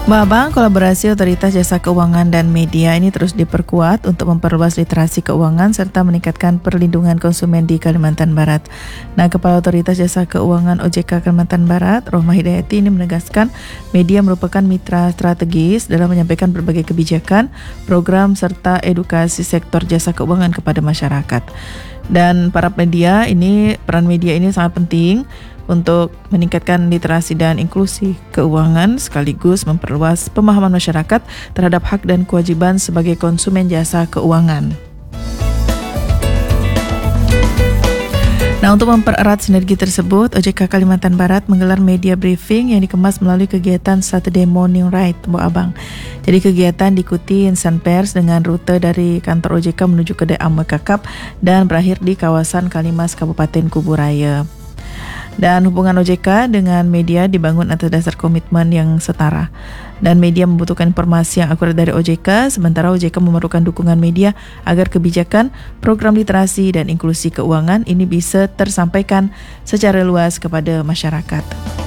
Mbak Abang, kolaborasi Otoritas Jasa Keuangan dan media ini terus diperkuat untuk memperluas literasi keuangan serta meningkatkan perlindungan konsumen di Kalimantan Barat. Nah, Kepala Otoritas Jasa Keuangan OJK Kalimantan Barat, Rohmah Hidayati ini menegaskan media merupakan mitra strategis dalam menyampaikan berbagai kebijakan, program serta edukasi sektor jasa keuangan kepada masyarakat. Dan para media ini, peran media ini sangat penting untuk meningkatkan literasi dan inklusi keuangan sekaligus memperluas pemahaman masyarakat terhadap hak dan kewajiban sebagai konsumen jasa keuangan. Nah, untuk mempererat sinergi tersebut, OJK Kalimantan Barat menggelar media briefing yang dikemas melalui kegiatan Saturday Morning Ride, Bu Abang. Jadi kegiatan diikuti insan pers dengan rute dari kantor OJK menuju kedai Amwe Kakap dan berakhir di kawasan Kalimas, Kabupaten Kuburaya. Dan hubungan OJK dengan media dibangun atas dasar komitmen yang setara. Dan media membutuhkan informasi yang akurat dari OJK, sementara OJK memerlukan dukungan media agar kebijakan, program literasi dan inklusi keuangan ini bisa tersampaikan secara luas kepada masyarakat.